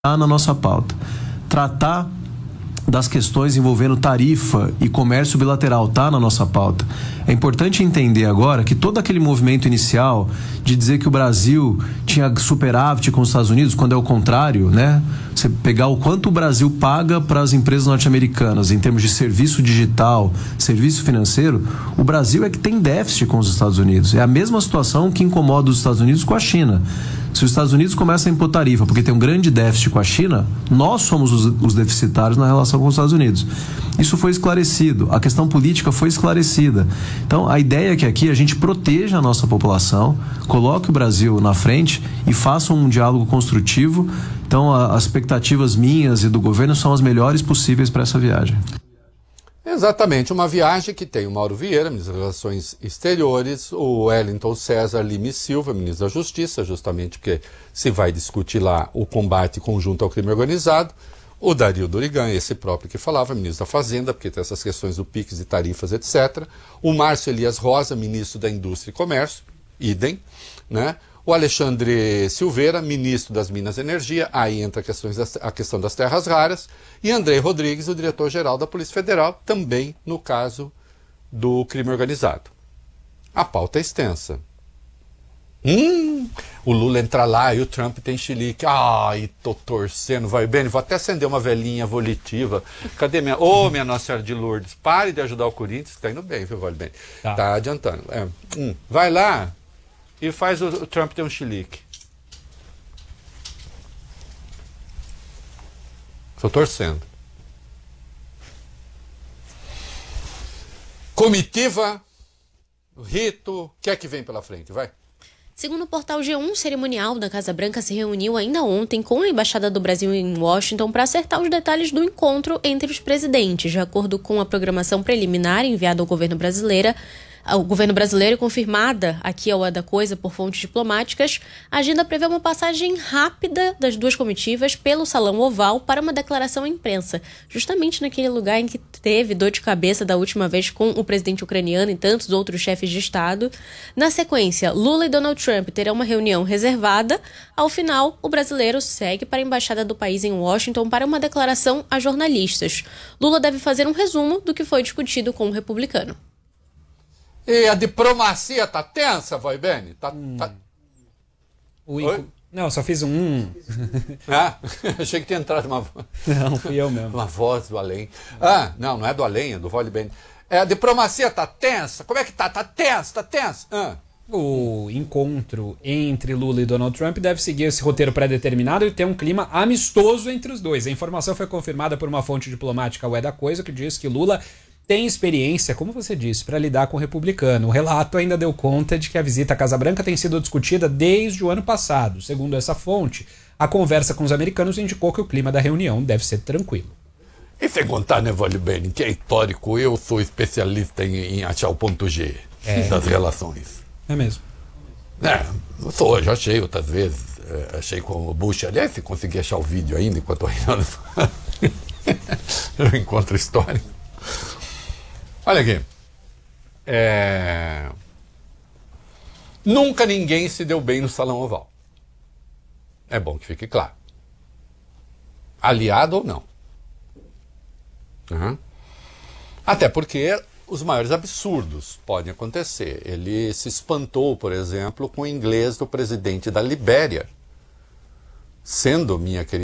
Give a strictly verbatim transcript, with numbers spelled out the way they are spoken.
na nossa pauta. Tratar das questões envolvendo tarifa e comércio bilateral está na nossa pauta. É importante entender agora que todo aquele movimento inicial de dizer que o Brasil tinha superávit com os Estados Unidos, quando é o contrário, né? Você pegar o quanto o Brasil paga para as empresas norte-americanas em termos de serviço digital, serviço financeiro, o Brasil é que tem déficit com os Estados Unidos. É a mesma situação que incomoda os Estados Unidos com a China. Se os Estados Unidos começam a impor tarifa porque tem um grande déficit com a China, nós somos os, os deficitários na relação com os Estados Unidos. Isso foi esclarecido, a questão política foi esclarecida. Então, a ideia é que aqui a gente proteja a nossa população, coloque o Brasil na frente e faça um diálogo construtivo. Então, a, as expectativas minhas e do governo são as melhores possíveis para essa viagem. Exatamente, uma viagem que tem o Mauro Vieira, ministro das Relações Exteriores, o Wellington César Lima Silva, ministro da Justiça, justamente porque se vai discutir lá o combate conjunto ao crime organizado, o Dario Dorigan, esse próprio que falava, ministro da Fazenda, porque tem essas questões do P I X e tarifas, etcétera. O Márcio Elias Rosa, ministro da Indústria e Comércio, idem, né? O Alexandre Silveira, ministro das Minas e Energia, aí entra questões das, a questão das terras raras, e Andrei Rodrigues, o diretor-geral da Polícia Federal, também no caso do crime organizado. A pauta é extensa. Hum, o Lula entra lá e o Trump tem chilique. Ai, tô torcendo, vai bem, vou até acender uma velhinha volitiva. Cadê minha... Ô, oh, minha Nossa Senhora de Lourdes, pare de ajudar o Corinthians, tá indo bem, viu, vale bem. Tá, tá adiantando. É. Hum, vai lá e faz o, o Trump ter um chilique. Estou torcendo. Comitiva, rito, o que é que vem pela frente? Vai. Segundo o portal G um, o cerimonial da Casa Branca se reuniu ainda ontem com a Embaixada do Brasil em Washington para acertar os detalhes do encontro entre os presidentes. De acordo com a programação preliminar enviada ao governo brasileiro, O governo brasileiro, confirmada aqui ao É da Coisa por fontes diplomáticas, a agenda prevê uma passagem rápida das duas comitivas pelo Salão Oval para uma declaração à imprensa, justamente naquele lugar em que teve dor de cabeça da última vez com o presidente ucraniano e tantos outros chefes de Estado. Na sequência, Lula e Donald Trump terão uma reunião reservada. Ao final, o brasileiro segue para a embaixada do país em Washington para uma declaração a jornalistas. Lula deve fazer um resumo do que foi discutido com o republicano. E a diplomacia tá tensa, vai, Beni? Tá, hum. tá... Oi? Não, só fiz um... Ah, achei que tinha entrado uma voz. Não, fui eu mesmo. Uma voz do além. Ah, não, não é do além, é do Vale Beni. É, a diplomacia tá tensa? Como é que tá? Tá tensa, tá tensa? Ah. O encontro entre Lula e Donald Trump deve seguir esse roteiro pré-determinado e ter um clima amistoso entre os dois. A informação foi confirmada por uma fonte diplomática ao É da Coisa, que diz que Lula tem experiência, como você disse, para lidar com o republicano. O relato ainda deu conta de que a visita à Casa Branca tem sido discutida desde o ano passado. Segundo essa fonte, a conversa com os americanos indicou que o clima da reunião deve ser tranquilo. E sem contar, né, Vale Beni, que é histórico, eu sou especialista em, em achar o ponto G é. das relações. É mesmo. É, eu sou, já achei outras vezes, é, achei com o Bush, aliás, se conseguir achar o vídeo ainda, enquanto eu, eu encontro história. Olha aqui, é... nunca ninguém se deu bem no Salão Oval. É bom que fique claro. Aliado ou não. Uhum. Até porque os maiores absurdos podem acontecer. Ele se espantou, por exemplo, com o inglês do presidente da Libéria, sendo, minha querida